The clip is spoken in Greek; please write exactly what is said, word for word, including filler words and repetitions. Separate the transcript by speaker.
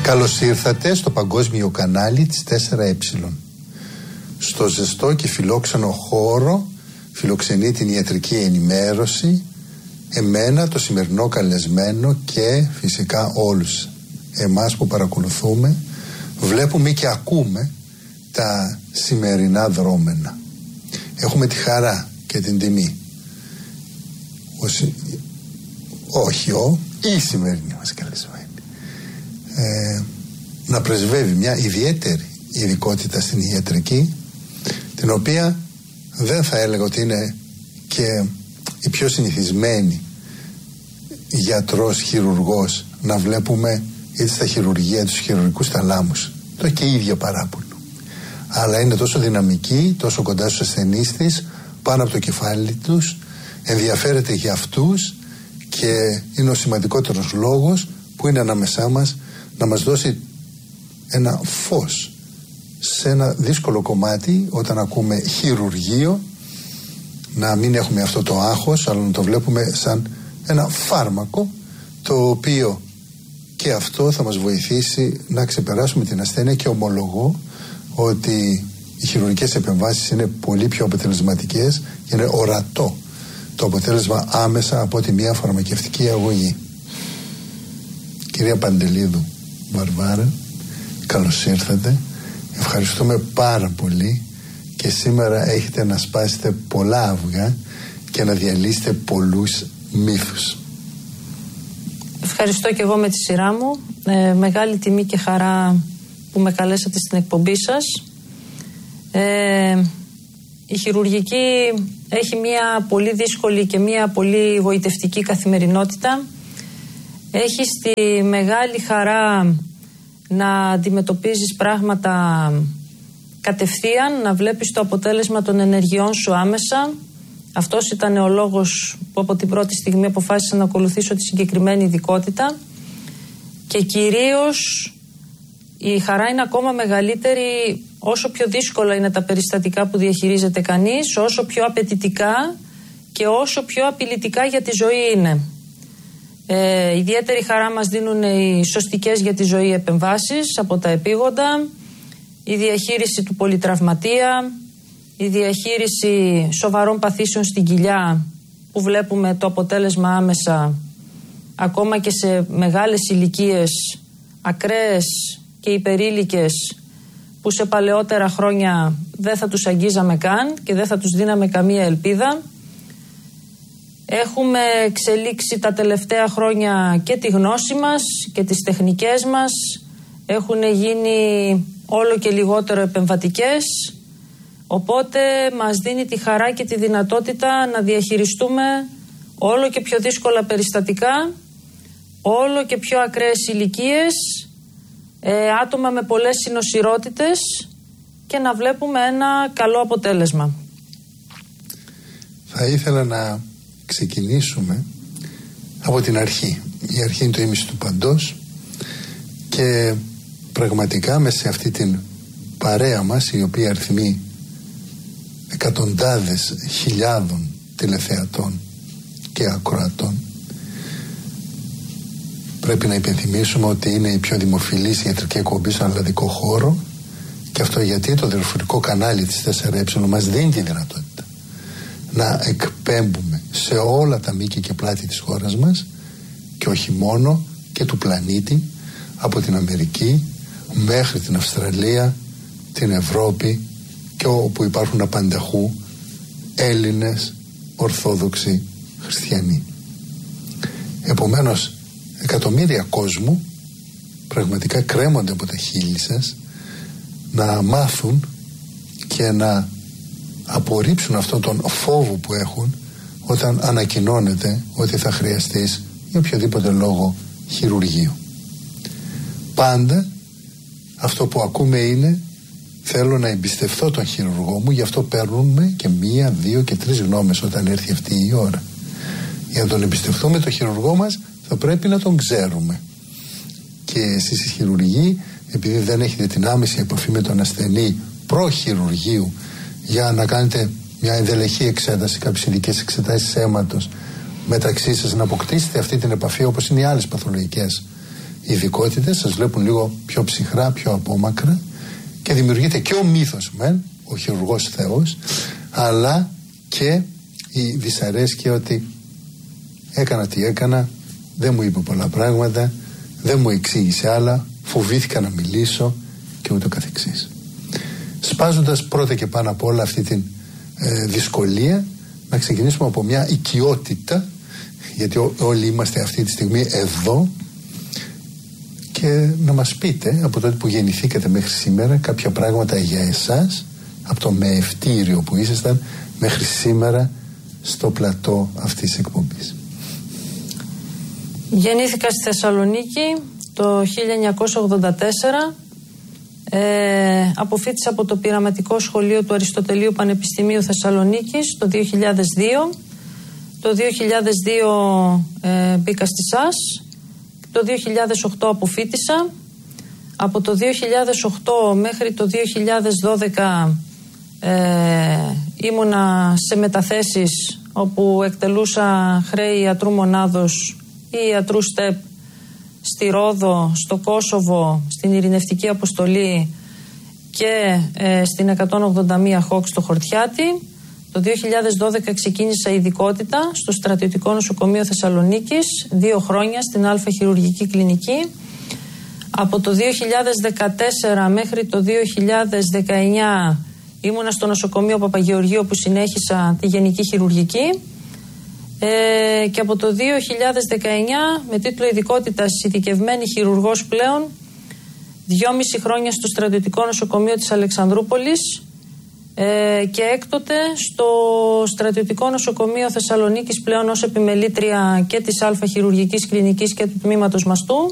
Speaker 1: Καλώς ήρθατε στο παγκόσμιο κανάλι της τέσσερα ε. Στο ζεστό και φιλόξενο χώρο φιλοξενεί την ιατρική ενημέρωση, εμένα, το σημερινό καλεσμένο και φυσικά όλους εμάς που παρακολουθούμε, βλέπουμε και ακούμε τα σημερινά δρόμενα. Έχουμε τη χαρά και την τιμή, ο, όχι ο, η σημερινή μας καλεσμένη, ε, να πρεσβεύει μια ιδιαίτερη ειδικότητα στην ιατρική, την οποία δεν θα έλεγα ότι είναι και η πιο συνηθισμένη γιατρός, χειρουργός να βλέπουμε είτε στα χειρουργεία, τους χειρουργικούς θαλάμους. Το και η ίδια παράπονο. Αλλά είναι τόσο δυναμική, τόσο κοντά στους ασθενείς της, πάνω από το κεφάλι τους, ενδιαφέρεται για αυτούς και είναι ο σημαντικότερος λόγος που είναι ανάμεσά μας να μας δώσει ένα φως σε ένα δύσκολο κομμάτι όταν ακούμε χειρουργείο, να μην έχουμε αυτό το άγχος, αλλά να το βλέπουμε σαν ένα φάρμακο, το οποίο και αυτό θα μας βοηθήσει να ξεπεράσουμε την ασθένεια, και ομολογώ ότι οι χειρουργικές επεμβάσεις είναι πολύ πιο αποτελεσματικές και είναι ορατό το αποτέλεσμα άμεσα από τη μία φαρμακευτική αγωγή. Κυρία Παντελίδου Βαρβάρα, καλώς ήρθατε. Ευχαριστούμε πάρα πολύ και σήμερα έχετε να σπάσετε πολλά αυγά και να διαλύσετε πολλούς μύθους.
Speaker 2: Ευχαριστώ και εγώ με τη σειρά μου. Ε, μεγάλη τιμή και χαρά που με καλέσατε στην εκπομπή σας. Ε, η χειρουργική έχει μια πολύ δύσκολη και μια πολύ γοητευτική καθημερινότητα. Έχει στη μεγάλη χαρά να αντιμετωπίζεις πράγματα κατευθείαν, να βλέπεις το αποτέλεσμα των ενεργειών σου άμεσα. Αυτός ήταν ο λόγος που από την πρώτη στιγμή αποφάσισα να ακολουθήσω τη συγκεκριμένη ειδικότητα, και κυρίως η χαρά είναι ακόμα μεγαλύτερη όσο πιο δύσκολα είναι τα περιστατικά που διαχειρίζεται κανείς, όσο πιο απαιτητικά και όσο πιο απειλητικά για τη ζωή είναι. Ε, ιδιαίτερη χαρά μας δίνουν οι σωστικές για τη ζωή επεμβάσεις από τα επίγοντα, η διαχείριση του πολυτραυματία, η διαχείριση σοβαρών παθήσεων στην κοιλιά, που βλέπουμε το αποτέλεσμα άμεσα ακόμα και σε μεγάλες ηλικίες, ακραίες και υπερήλικες, που σε παλαιότερα χρόνια δεν θα τους αγγίζαμε καν και δεν θα τους δίναμε καμία ελπίδα. Έχουμε εξελίξει τα τελευταία χρόνια και τη γνώση μας και τις τεχνικές μας. Έχουν γίνει όλο και λιγότερο επεμβατικές. Οπότε μας δίνει τη χαρά και τη δυνατότητα να διαχειριστούμε όλο και πιο δύσκολα περιστατικά, όλο και πιο ακραίες ηλικίες, ε, άτομα με πολλές συνοσυρότητες, και να βλέπουμε ένα καλό αποτέλεσμα.
Speaker 1: Θα ήθελα να ξεκινήσουμε από την αρχή. Η αρχή είναι το ίμιση του παντός, και πραγματικά μέσα σε αυτή την παρέα μας, η οποία αριθμεί εκατοντάδες χιλιάδων τηλεθεατών και ακροατών, πρέπει να υπενθυμίσουμε ότι είναι η πιο δημοφιλής ιατρική εκπομπή στον ελλαδικό χώρο, και αυτό γιατί το δορυφορικό κανάλι της τέσσερα ε μας δίνει τη δυνατότητα να εκπέμπουμε σε όλα τα μήκη και πλάτη της χώρας μας, και όχι μόνο, και του πλανήτη, από την Αμερική μέχρι την Αυστραλία, την Ευρώπη, και όπου υπάρχουν απανταχού Έλληνες, Ορθόδοξοι, Χριστιανοί. Επομένως, εκατομμύρια κόσμου πραγματικά κρέμονται από τα χείλη σας να μάθουν και να απορρίψουν αυτόν τον φόβο που έχουν όταν ανακοινώνεται ότι θα χρειαστείς για οποιοδήποτε λόγο χειρουργείο. Πάντα αυτό που ακούμε είναι: θέλω να εμπιστευτώ τον χειρουργό μου, γι' αυτό παίρνουμε και μία, δύο και τρεις γνώμες όταν έρθει αυτή η ώρα. Για να τον εμπιστευτούμε τον χειρουργό μας, θα πρέπει να τον ξέρουμε. Και εσείς οι χειρουργοί, επειδή δεν έχετε την άμεση επαφή με τον ασθενή προχειρουργείου, για να κάνετε μια ενδελεχή εξέταση, κάποιες ειδικές εξετάσεις αίματος μεταξύ σας, να αποκτήσετε αυτή την επαφή, όπως είναι οι άλλες παθολογικές ειδικότητες, σας βλέπουν λίγο πιο ψυχρά, πιο απόμακρα και δημιουργείται και ο μύθος μεν, ο χειρουργός Θεός, αλλά και η δυσαρέσκεια ότι έκανα τι έκανα, δεν μου είπε πολλά πράγματα, δεν μου εξήγησε άλλα, φοβήθηκα να μιλήσω και ούτω καθεξής. Σπάζοντας πρώτα και πάνω απ' όλα αυτή την ε, δυσκολία, να ξεκινήσουμε από μια οικειότητα, γιατί ό, όλοι είμαστε αυτή τη στιγμή εδώ, και να μας πείτε από τότε που γεννηθήκατε μέχρι σήμερα κάποια πράγματα για εσάς, από το μεευτήριο που ήσασταν μέχρι σήμερα στο πλατό αυτής της εκπομπής.
Speaker 2: Γεννήθηκα στη Θεσσαλονίκη το χίλια εννιακόσια ογδόντα τέσσερα. Ε, αποφοίτησα από το πειραματικό σχολείο του Αριστοτελείου Πανεπιστημίου Θεσσαλονίκης το δύο χιλιάδες δύο. Το δύο χιλιάδες δύο ε, μπήκα στη ΣΑΣ. Το δύο χιλιάδες οκτώ αποφοίτησα. Από το δύο χιλιάδες οκτώ μέχρι το δύο χιλιάδες δώδεκα ε, ήμουνα σε μεταθέσεις όπου εκτελούσα χρέη ιατρού μονάδος ή ιατρού ΣΤΕΠ στη Ρόδο, στο Κόσοβο, στην Ειρηνευτική Αποστολή και ε, στην εκατόν ογδόντα μία Χόκ στο Χορτιάτι. Το δύο χιλιάδες δώδεκα ξεκίνησα ειδικότητα στο Στρατιωτικό Νοσοκομείο Θεσσαλονίκης, δύο χρόνια στην Α Χειρουργική Κλινική. Από το δύο χιλιάδες δεκατέσσερα μέχρι το δύο χιλιάδες δεκαεννιά ήμουνα στο νοσοκομείο Παπαγεωργίου που συνέχισα τη Γενική Χειρουργική. Ε, και από το δύο χιλιάδες δεκαεννιά με τίτλο ειδικότητας ειδικευμένη χειρουργός πλέον, δυόμιση χρόνια στο Στρατιωτικό Νοσοκομείο της Αλεξανδρούπολης ε, και έκτοτε στο Στρατιωτικό Νοσοκομείο Θεσσαλονίκης πλέον ως επιμελήτρια και της Α Χειρουργικής Κλινικής και του Τμήματος Μαστού.